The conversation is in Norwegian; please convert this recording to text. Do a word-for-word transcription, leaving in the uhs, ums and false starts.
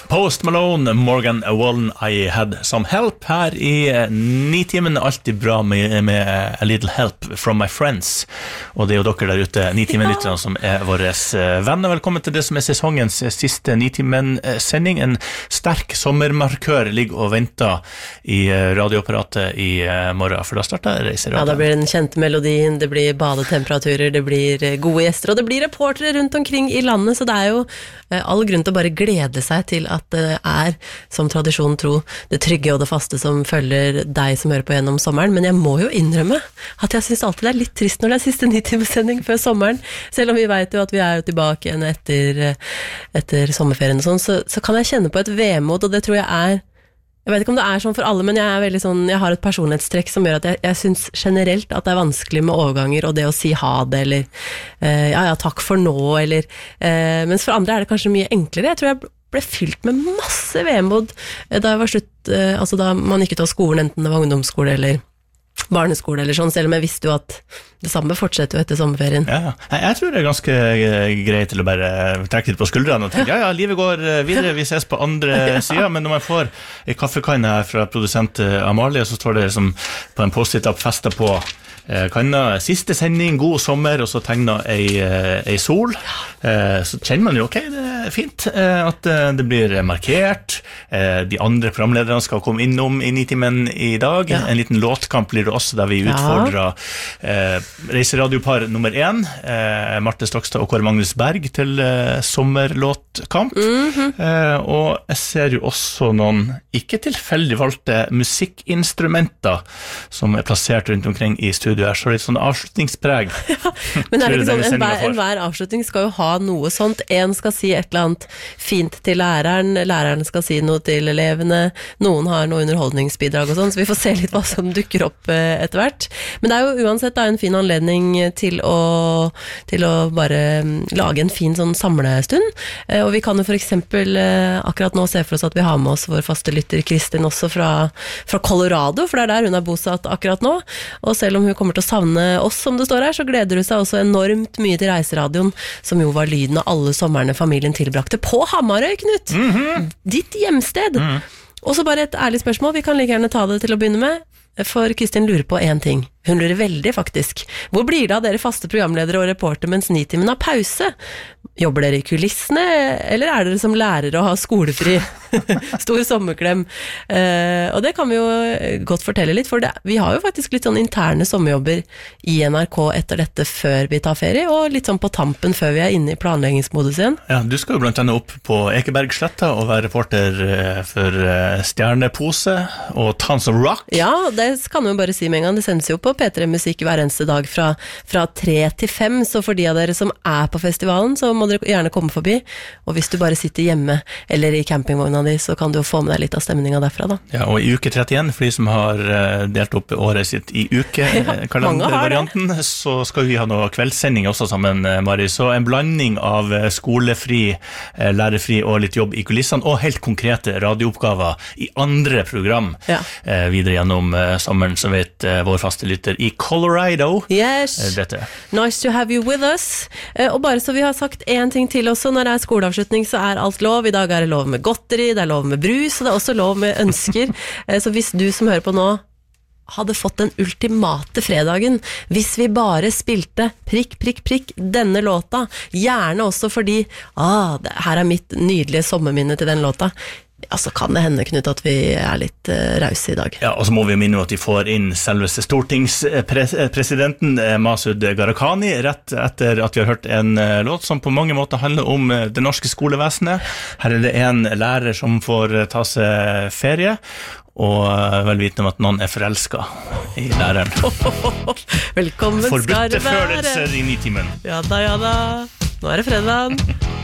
Post Malone, Morgan Wallen, I Had Some Help her i Nitimen. Alltid bra med, med A Little Help from My Friends. Og det er jo dere der ute, Nitimen-lytterne, som er våres venner. Velkommen til det som er sesongens siste Nitimen-sending. En sterk sommermarkør ligger og venter i radioapparatet i morgen, for da starter Reiseradio. Ja, da blir den kjente melodien, det blir badetemperaturer, det blir gode gjester, og det blir reportere rundt omkring i landet, så det er jo all grunn til å bare glede seg til at det er, som tradisjonen tro, det trygge og det faste som følger deg som hører på gjennom sommeren, men jeg må jo innrømme at jeg synes alltid det er litt trist når det er siste Nitimen-sending før sommeren, selv om vi vet jo at vi er jo tilbake igjen etter, etter sommerferien og sånn, så, så kan jeg kjenne på et vemod, og det tror jeg er, jeg vet ikke om det er sånn for alle, men jeg er veldig sånn, jeg har et personlighetstrekk som gjør at jeg, jeg synes generelt at det er vanskelig med overganger, og det å si ha det, eller eh, ja, ja, takk for nå, eller, eh, mens for andre er det kanskje mye enklere. Jeg tror jeg ble fylt med masse vemod da jeg var slutt, eh, altså da man gikk ut av skolen, enten det var ungdomsskole eller barneskole eller sånn, selv om jeg visste jo at det samme fortsetter jo etter sommerferien. Ja, jeg tror det er ganske greit til å bare trekke litt på skuldrene og tenke, ja, ja, livet går videre, vi ses på andre ja. Siden, men når man får en kaffekanne her fra produsent Amalie, så står det som på en post-it-app festet på kanna, siste sending, god sommer, og så tegner ei, ei sol, så kjenner man jo, ok, det er fint at det blir markert, de andre programlederne skal komme innom i Nitimen i dag, ja. En liten låtkamp blir det også, der vi utfordrer ja. Reiseradiopar nummer én, Marte Stokstad og Kåre Magnus Berg til sommerlåtkamp, mm-hmm. og jeg ser jo også noen ikke tilfeldig valgte musikkinstrumenter som er plassert rundt omkring i studio. Du er så litt sånn avslutningspreg. Ja, men er det ikke sånn, en hver, en hver avslutning skal jo ha noe sånt. En skal si et eller annet fint til læreren, læreren skal si noe til elevene, noen har noe underholdningsbidrag og sånn, så vi får se litt hva som dukker opp eh, etter hvert. Men det er jo uansett da, en fin anledning til å, til å bare lage en fin sånn samlestund, eh, og vi kan jo for eksempel eh, akkurat nå se for oss at vi har med oss vår faste lytter Kristin også fra, fra Colorado, for det er der hun er bosatt akkurat nå, og selv om hun kommer til å savne oss, som det står her, så gleder hun seg også enormt mye til Reiseradioen, som jo var lyden av alle sommerne familien tilbrakte på Hamarøy, Knut. Mm-hmm. Ditt hjemsted. Mm. Og så bare et ærlig spørsmål, vi kan like gjerne ta det til å begynne med, for Kristin lurer på en ting. Hun lurer veldig faktisk. Hvor blir det av dere faste programledere og reporter mens Nitimen har pause? Jobber dere i kulissene, eller er dere som lærere og har skolefri? Stor sommerklem. Eh, og det kan vi jo godt fortelle litt, for det, vi har jo faktisk litt sånn interne sommerjobber i N R K etter dette før vi tar ferie, og litt sånn på tampen før vi er inne i planleggingsmodus igjen. Ja, du skal jo blant annet opp på Ekebergsletta og være reporter for Stjernepose og Tons of Rock. Ja, det kan vi jo bare si med en gang. Det sendes jo på P tre Musikk hver eneste dag fra, fra tre til fem, så for de av dere som er på festivalen, så må dere gjerne komme forbi, og hvis du bare sitter hjemme eller i campingvogna di, så kan du jo få med deg litt av stemninga derfra da. Ja, og i uke trettien, for de som har delt opp året sitt i uke-kalendervarianten, ja, så skal vi ha noe kveldssending også sammen, Mari, så en blanding av skolefri, lærefri og litt jobb i kulissene, og helt konkrete radiooppgaver i andre program, ja. Videre gjennom sommeren, så vet vår faste lytter i Colorado. Yes, dette. Nice to have you with us. Og bare så vi har sagt en ting til også, når det er skoleavslutning så er alt lov. I dag er det lov med godteri, det er lov med brus, og det er også lov med ønsker. Så hvis du som hører på nå hadde fått den ultimate fredagen, hvis vi bare spilte prikk, prikk, prikk denne låta, gjerne også fordi ah, det, her er mitt nydelige sommerminne til den låta, ja, så kan det hende, Knut, at vi er litt uh, rause i dag. Ja, og så må vi minne at de får inn selveste stortingspresidenten Masud Gharahkhani rett etter at vi har hørt en uh, låt som på mange måter handler om uh, det norske skolevesenet. Her er det en lærer som får uh, ta seg ferie, og uh, vel vitende om at noen er forelsket i læreren. Velkommen skal det være. Forbudte følelser i Nitimen. Ja da, ja da. Nå er det fredag.